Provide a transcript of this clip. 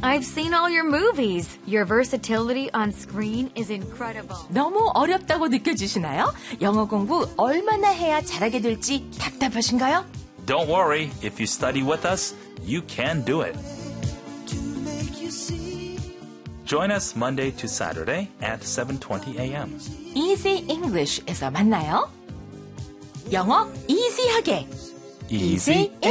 I've seen all your movies. Your versatility on screen is incredible. 너무 어렵다고 느껴지시나요? 영어 공부 얼마나 해야 잘하게 될지 답답하신가요? Don't worry. If you study with us, you can do it. Join us Monday to Saturday at 7:20 a.m. Easy English에서 만나요. 영어 이지하게. Easy